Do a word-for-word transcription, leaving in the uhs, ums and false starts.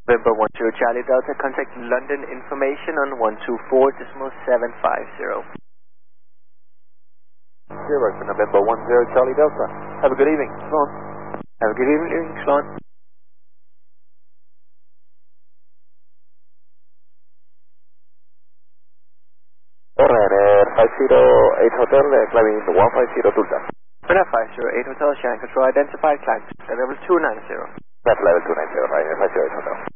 November one zero Charlie Delta, contact London information on one two four decimal seven five zero. Zero for November one zero Charlie Delta. Have a good evening, Swan. Have a good evening, Swan. Ryanair five zero eight Hotel, climbing one five zero Delta. Ryanair five zero eight Hotel, Shanghai Control identified, climb to level two nine zero. That's level two nine zero, Ryanair five zero eight Hotel.